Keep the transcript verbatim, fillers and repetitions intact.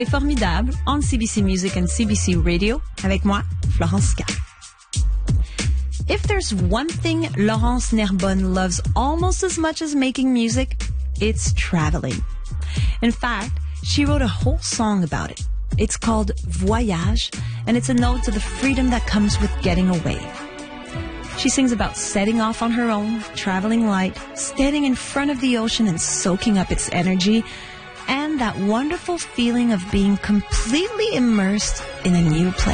C'est formidable on C B C Music and C B C Radio avec moi, Florence K. If there's one thing Laurence Nerbonne loves almost as much as making music, it's traveling. In fact, she wrote a whole song about it. It's called Voyage, and it's a nod to the freedom that comes with getting away. She sings about setting off on her own, traveling light, standing in front of the ocean and soaking up its energy, and that wonderful feeling of being completely immersed in a new place.